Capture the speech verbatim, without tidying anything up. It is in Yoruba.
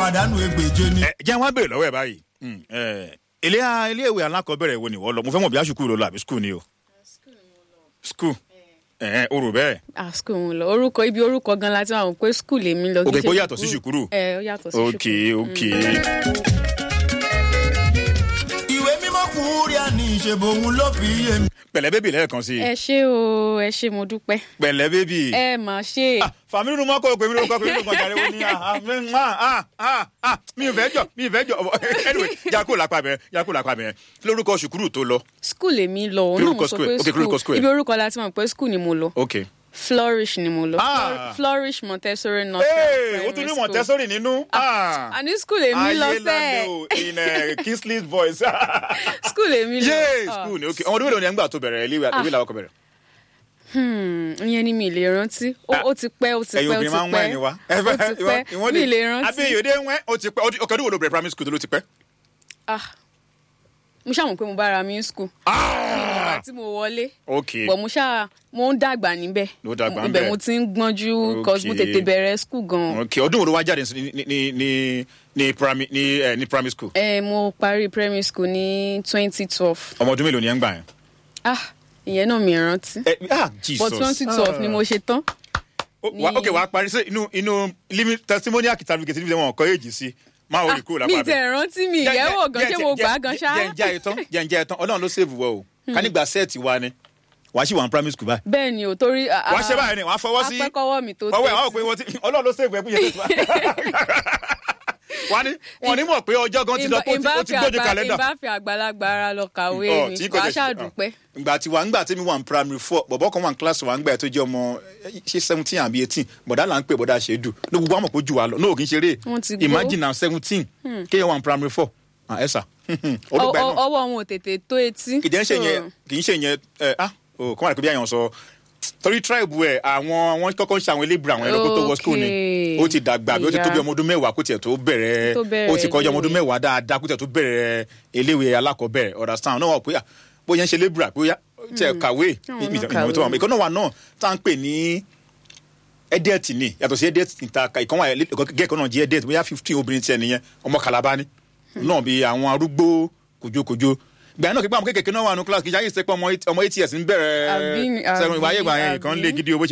pàdánù ẹgbẹ̀je ni. ẹ jẹ́ wọ́n á béèrè lọ́wọ́ ẹ̀ báyìí ilé ilé ìwé alákọ̀ọ́bẹ̀rẹ̀ wo ni wọ́n lọ mo fẹ́ mọ̀ bí a ṣùkúrò lọ àbí skul ni o. skul ẹ o rò bẹ́ẹ̀. ah skul mo lọ orúkọ ibi orúkọ gan la ti wà pé skul èmi lọ. òkè kó yàtọ̀ sí ṣùkúrù. ẹ ó yàtọ̀ sí ṣùkúrù. ok ok. ìwé mímọ́ kúrìá ní ìṣèbòhun ló fi yé mi. pẹ̀lẹ́ bébì lẹ́ẹ̀kan sí i. ẹ ṣé o ẹ ṣé mo dúpẹ́. pẹ̀lẹ́ bébì. ẹ mà ṣe. fàmí nínú mọ́kò pé mi ló kọ́ pé mi ló kọ́ jàre wo ni mi ò fẹ́ jọ mi ò fẹ́ jọ anyway yakó lápá bẹ́ẹ̀ yakó lápá bẹ́ẹ̀ lórúkọ ṣùkúrù tó lọ. skul èmi lọ òun náà mo sọ pé skul ibi orúkọ la ti mọ̀ pé skul ni mo lọ. ok. flourish ni mo lọ. Ah. flourish Montessori nursery primary school. o tún ní Montessori nínú. àní skul èmi lọ sẹ́ẹ̀. ayé lando in Kingsley's voice. skul èmi lọ. yé skul ni ok ọmọdé mélòó ni ẹ ń gbà tó bẹ̀rẹ̀ ilé ìwé làwọn kọ bẹ̀rẹ̀. ìyẹn ni mi lè rántí ó ti pẹ́ ó ti pẹ́ ó ti pẹ́ ẹ̀yin obìnrin máa ń wá ẹni wá. ó ti pẹ́ mi lè rántí. abiyode ń wẹ́ ó ti pẹ́ ọkọ̀ ọdún wo ló bẹ̀rẹ̀ primary school tó ló ti pẹ́. mo ṣàmù pé mo bára mi ní skul. nígbà tí mo wọlé. ok bọ̀ mo ṣáà mo ń dàgbà níbẹ̀. ló dàgbà níbẹ̀. ibẹ̀ mo ti ń gbọ́njú cause mo tètè bẹ̀rẹ̀ skul gan. ok ọdún wo ló wá jáde ní ní ní ní primary ní ẹ ní primary school. ẹ mo parí primary school ní twenty twelve. ọmọ ọdún mélòó ni ẹ ń gbà yẹn. ah ìyẹn náà mi rántí. ẹ ah Jesus. but twenty twelve ni mo ṣe tán. ok wàá parí sí inú inú limit testimonial certificate níbi wọn kọ èjì sí máa wọlé kúrò lápá mi bẹ́ẹ̀. tẹ rántí mi ìyẹwò gan ṣé mo gbà gan ṣá. jẹ́njẹ́ ẹ̀tàn jẹ́njẹ́ ẹ̀tàn ọlọ́run ló save wọ o ká nígbà sẹ́ẹ̀tì wa ni wàá sì wà ní primary school báyìí. bẹ́ẹ̀ ni o torí. wàá ṣe báyìí ni wàá fọwọ́ sí. apẹ́kọ́wọ́ mi tó tẹ̀. ọwọ́ ẹ̀ wọ́n pé wọ́n ti ọlọ́run ló save ẹ̀kú yẹn tó wọ́n ní wọ́n ní mọ̀ pé ọjọ́ gan ti lọ pé ó ti gbójú kàlẹ́ndà. ìbá fi àgbàlagbà ara lọ kàwé mi wàá ṣàdúpẹ́. ìgbà tí wà ńgbà tí mi wà ní primary four bọ̀bọ̀ kan wà ní class wà ńgbà tó jẹ́ ọmọ ṣé seventeen àbí eighteen bọ̀dá là ń pè bọ̀dá ṣe dù ló gbogbo àmọ̀ kó jù wá lọ náà kì í ṣeré imagine now seventeen kéèyàn wà ní primary four ẹ sà. ọwọ́ wọn ò tètè tó etí. kì í ṣe yẹn kì í ṣe yẹn ẹ ah kọ́ máa rẹ̀ pé bí àyàn sọ torí tribe ẹ àwọn wọn kọ́kọ́ ń ṣe àwọn elébùrà àwọn ẹranko tó wọ school ni ó ti dàgbà bí ó ti tó bí ọmọ ọdún mẹ́wàá kó tiẹ̀ tó bẹ̀rẹ̀ ó ti kọjá ọmọ ọdún mẹ́wàá dáadáa kó tiẹ̀ tó bẹ̀rẹ̀ eléwé alákọ̀ọ́bẹ̀rẹ̀ understand náà wà pé bóyá ń ṣe elébùrà bóyá tiẹ̀ kàwé ìmọ̀ tó wà ìkànnà wà náà tá à ń pè ní edet ni yàtọ̀ sí edet ìta ìkànnà gẹ́ẹ̀kan náà jẹ́ edet bóyá fifteen obìnrin tiẹ̀ nìyẹn ọmọ Calabar ni náà bí àwọn arúgbó kojokojo gbà náà kí pé àwọn kékeré náà wà ní class kí jáyé sẹ́pọ̀ ọmọ eight years ń bẹ̀rẹ̀ sẹ́gun ìwáyé ìgbà yẹn kan lé gidi owó